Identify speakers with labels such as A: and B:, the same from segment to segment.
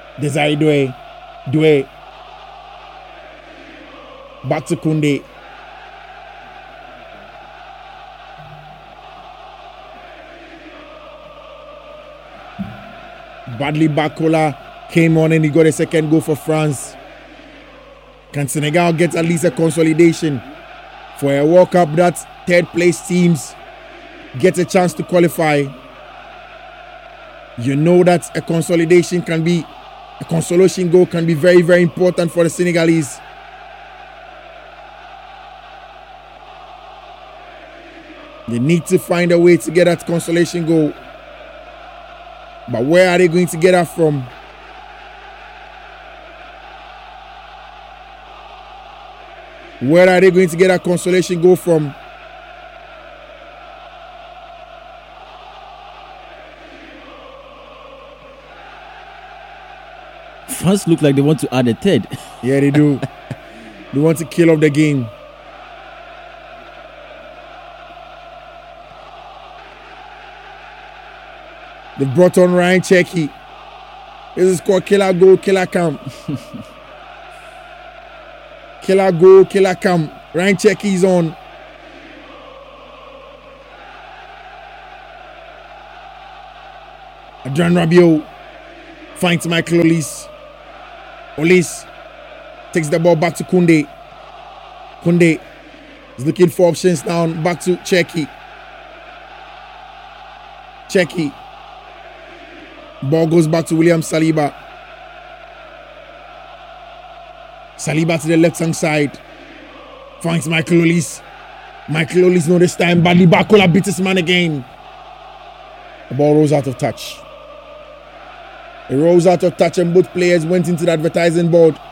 A: Desire Doué. Back to Koundé. Bradley Barcola came on and he got a second goal for France. Can Senegal get at least a consolidation for a World Cup that third place teams get a chance to qualify? You know that a consolation goal can be very, very important for the Senegalese. They need to find a way to get that consolation goal. But where are they going to get that from? Where are they going to get that consolation goal from?
B: France look like they want to add a third.
A: Yeah, they do. They want to kill off the game. They brought on Ryan Cherki. This is called killer goal, killer camp. Killer goal, killer camp. Ryan Cherki is on. Adrien Rabiot finds Michael Olise. Olise takes the ball back to Koundé. Koundé is looking for options now. Back to Cherki. Cherki. Ball goes back to William Saliba. Saliba to the left-hand side. Finds Michael Olise. Michael Olise no this time. Bradley Barcola beats his man again. The ball rolls out of touch. It rolls out of touch and both players went into the advertising board.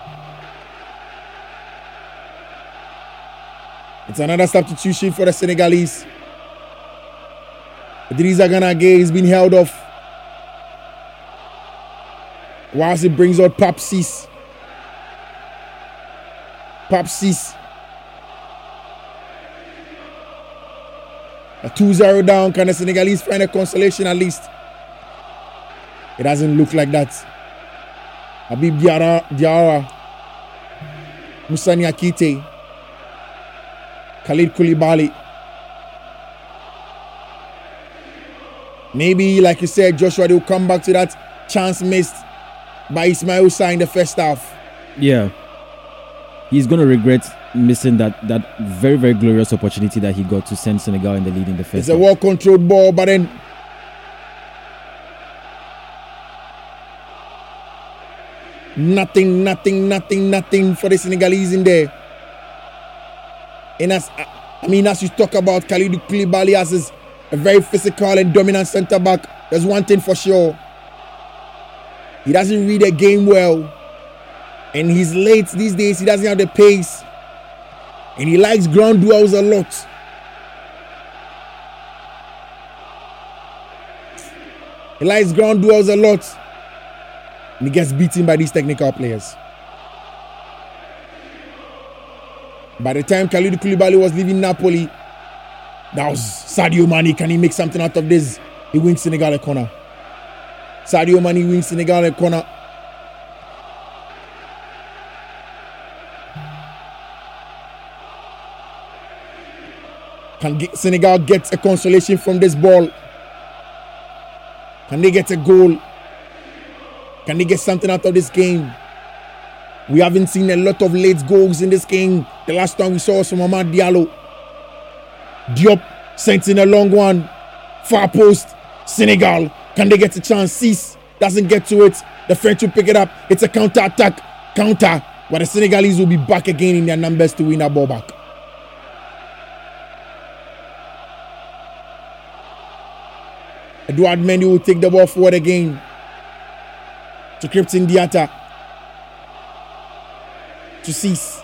A: It's another substitution for the Senegalese. Idrissa Gana Gueye is being held off. Whilst it brings out Pape Ciss. Pape Ciss. A 2-0 down. Can the Senegalese find a consolation at least? It doesn't look like that. Habib Diarra. Moussa Niakhaté. Khalid Koulibaly. Maybe, like you said, Joshua, they'll come back to that chance missed by Ismail Sarr in the first half.
B: Yeah. He's going to regret missing that very, very glorious opportunity that he got to send Senegal in the lead in the first
A: It's
B: half.
A: a well-controlled ball, but then nothing for the Senegalese in there. And as you talk about Khalidou Koulibaly as a very physical and dominant centre-back, there's one thing for sure. He doesn't read a game well. And he's late these days. He doesn't have the pace. And he likes ground duels a lot. He likes ground duels a lot. And he gets beaten by these technical players. By the time Khalidou Koulibaly was leaving Napoli, that was Sadio Mane. Can he make something out of this? He wins Senegal a corner. Sadio Mane wins Senegal a corner. Can Senegal get a consolation from this ball? Can they get a goal? Can they get something out of this game? We haven't seen a lot of late goals in this game. The last time we saw was from Amad Diallo. Diop sent in a long one. Far post. Senegal. Can they get a chance? Ciss doesn't get to it. The French will pick it up. It's a counter-attack. Counter. But the Senegalese will be back again in their numbers to win that ball back. Edouard Mendy will take the ball forward again. To Kripton Diatta. To Ciss.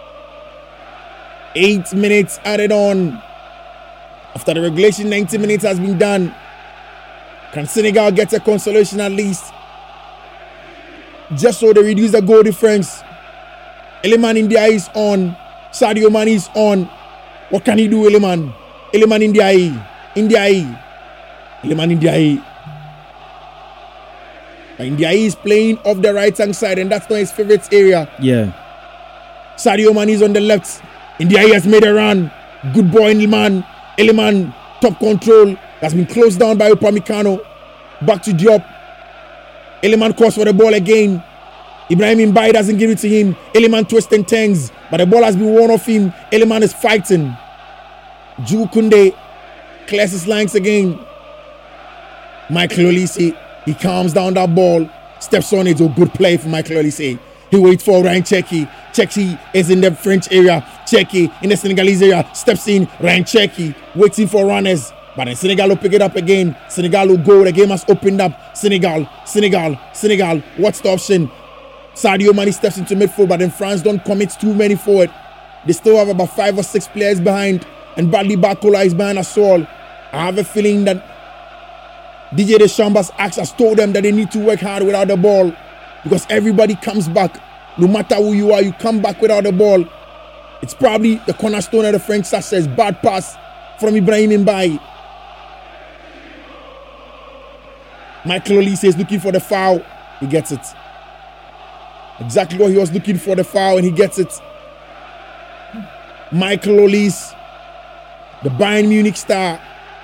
A: 8 minutes added on. After the regulation, 90 minutes has been done. Can Senegal get a consolation at least? Just so they reduce the goal difference. Iliman Ndiaye is on. Sadio Mane is on. What can he do, Iliman? Iliman Ndiaye. Iliman Ndiaye. Ndiaye is playing off the right hand side, and that's not his favorite area.
B: Yeah.
A: Sadio Mane is on the left. Ndiaye has made a run. Good boy, Iliman. Iliman, top control. Has been closed down by Upamecano. Back to Diop. Iliman calls for the ball again. Ibrahim Mbaye doesn't give it to him. Iliman twists and turns, but the ball has been worn off him. Iliman is fighting. Jules Koundé clears his lines again. Michael Olise, he calms down that ball, steps on it. A good play for Michael Olise. He waits for Ryan Cherki. Cherki is in the French area. Cherki in the Senegalese area. Steps in. Ryan Cherki waiting for runners. But then Senegal will pick it up again. Senegal will go. The game has opened up. Senegal. What's the option? Sadio Mane steps into midfield, but then France don't commit too many forward. They still have about 5 or 6 players behind. And Bradley Barcola is behind us all. I have a feeling that DJ Deschamps has told them that they need to work hard without the ball. Because everybody comes back. No matter who you are, you come back without the ball. It's probably the cornerstone of the French success. Bad pass from Ibrahim Mbaye. Michael Olise is looking for the foul. He gets it. Exactly what he was looking for, the foul, and he gets it. Michael Olise, the Bayern Munich star.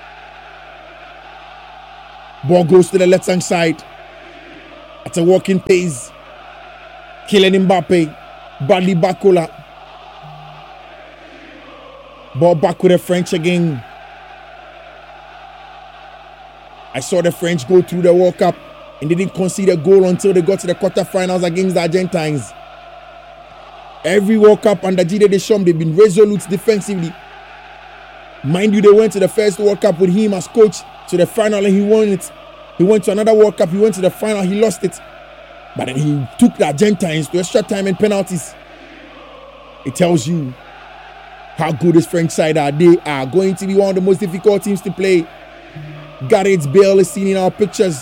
A: Ball goes to the left-hand side. At a walking pace. Kylian Mbappe. Bradley Barcola. Ball back with the French again. I saw the French go through the World Cup and they didn't concede a goal until they got to the quarterfinals against the Argentines. Every World Cup under Didier Deschamps, they've been resolute defensively. Mind you, they went to the first World Cup with him as coach to the final and he won it. He went to another World Cup, he went to the final, he lost it. But then he took the Argentines to extra time and penalties. It tells you how good this French side are. They are going to be one of the most difficult teams to play. Gareth Bale is seen in our pictures.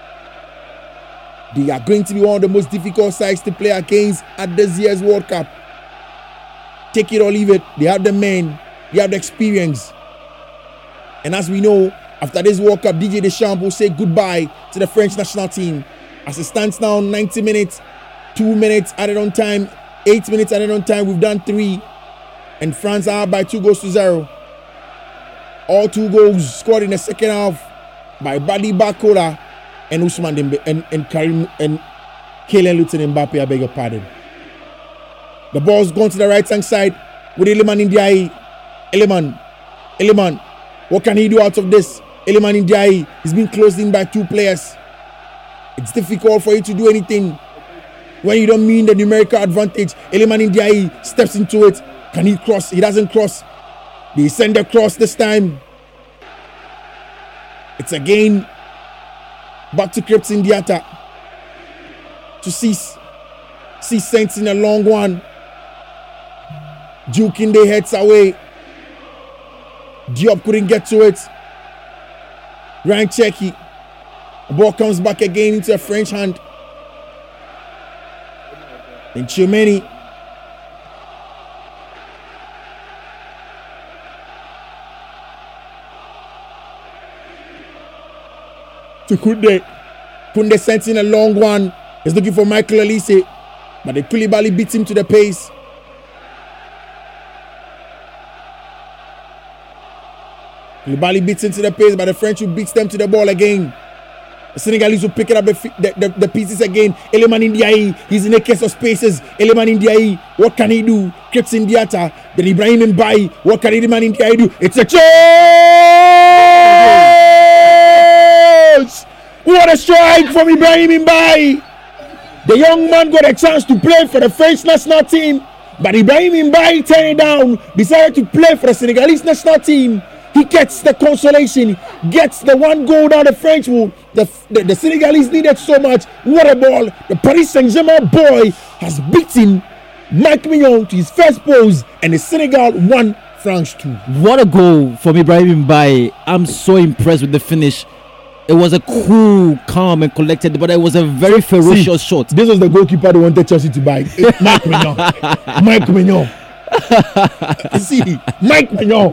A: They are going to be one of the most difficult sides to play against at this year's World Cup. Take it or leave it. They have the men. They have the experience. And as we know, after this World Cup, Didier Deschamps will say goodbye to the French national team. As it stands now, 90 minutes, 2 minutes added on time, 8 minutes added on time. We've done 3. And France are by 2-0. All 2 goals scored in the second half by Bradley Barcola and Ousmane Dembélé and Karim and Kylian Mbappe. I beg your pardon. The ball's gone to the right hand side with Iliman Ndiaye. Iliman. What can he do out of this? Iliman Ndiaye. He's been closed in by 2 players. It's difficult for you to do anything when you don't mean the numerical advantage. Iliman Ndiaye steps into it. Can he cross? He doesn't cross. They send a cross this time. It's again back to Krépin Diatta. To Cease. Cease sends in a long one. Jules Koundé heads away. Diop couldn't get to it. Ryan Cherki. The ball comes back again into a French hand. And Tchouameni. To Koundé. Koundé sends in a long one. He's looking for Michael Olise. But the Koulibaly beats him to the pace. Koulibaly beats him to the pace, but the French who beats them to the ball again. The Senegalese will pick it up the pieces again. Iliman Ndiaye, he's in a case of spaces. Iliman Ndiaye, what can he do? Krépin Diatta, then Ibrahim Mbaye, what can Iliman Ndiaye do? It's a chance! What a strike from Ibrahim Mbaye! The young man got a chance to play for the French national team, but Ibrahim Mbaye turned it down, decided to play for the Senegalese national team. He gets the consolation, gets the 1 goal down the French will. The Senegalese needed so much. What a ball. The Paris Saint-Germain boy has beaten Mike Mignon to his first pose, and the Senegal 1, France 2.
B: What a goal from Ibrahim Mbaye. I'm so impressed with the finish. It was a cool, calm and collected, but it was a very ferocious shot.
A: This was the goalkeeper they wanted Chelsea to buy. Mike Mignon. Mike Mignon. See, Mike Mignon.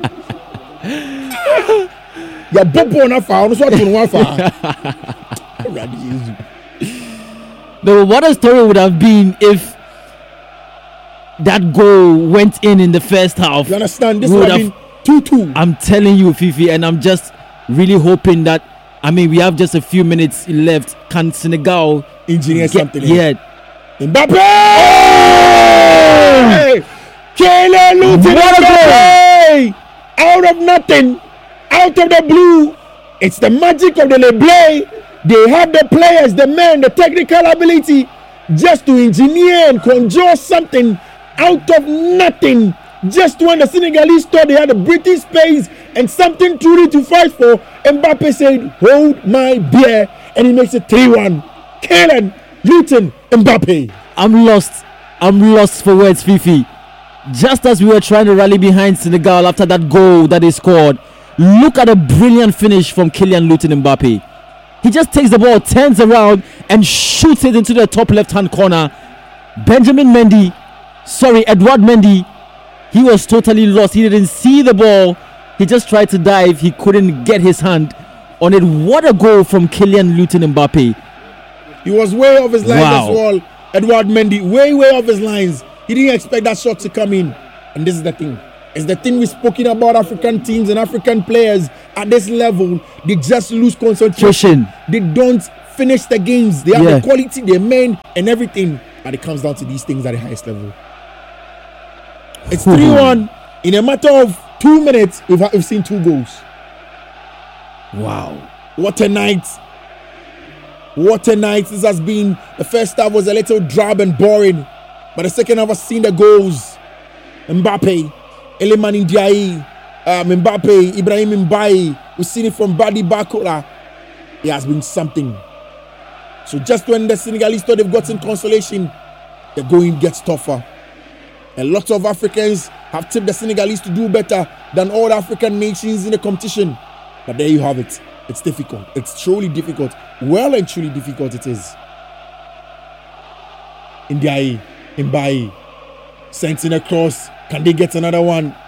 A: Your bobo na fa, no so to no fa.
B: No, what a story would have been if that goal went in the first half.
A: You understand? This would have been 2-2.
B: I'm telling you, Fifi, and I'm just really hoping that, I mean, we have just a few minutes left. Can Senegal
A: engineer something?
B: Yeah.
A: Mbappe! Kylian Mbappe! Out of nothing, out of the blue. It's the magic of the Leblay. They have the players, the men, the technical ability just to engineer and conjure something out of nothing. Just when the Senegalese thought they had a British space and something truly to fight for, Mbappe said, hold my beer, and he makes it 3-1. Kylian Mbappe.
B: I'm lost for words, Fifi. Just as we were trying to rally behind Senegal after that goal that they scored, look at a brilliant finish from Kylian Mbappe. He just takes the ball, turns around, and shoots it into the top left-hand corner. Edouard Mendy, he was totally lost. He didn't see the ball. He just tried to dive. He couldn't get his hand on it. What a goal from Kylian Mbappe.
A: He was way off his lines as well. Edouard Mendy, way off his lines. He didn't expect that shot to come in. And this is the thing. It's the thing we've spoken about African teams and African players at this level. They just lose concentration. They don't finish the games. They have the quality, their men, and everything. But it comes down to these things at the highest level. It's 3-1. In a matter of 2 minutes, we've seen 2 goals.
B: Wow.
A: What a night. What a night this has been. The first half was a little drab and boring. But the second half has seen the goals. Mbappe, Iliman Ndiaye, Mbappe, Ibrahim Mbaye. We've seen it from Badi Bakola. It has been something. So just when the Senegalese thought they've gotten consolation, the going gets tougher. A lot of Africans have tipped the Senegalese to do better than all the African nations in the competition. But there you have it. It's difficult. It's truly difficult. Well and truly difficult it is. Ndiaye, Mbaye, sends in a cross. Can they get another one?